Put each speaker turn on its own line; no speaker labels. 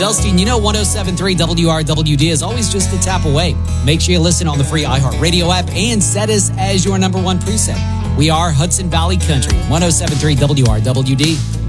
Delstein, you know 107.3 WRWD is always just a tap away. Make sure you listen on the free iHeartRadio app and set us as your number one preset. We are Hudson Valley Country, 107.3 WRWD.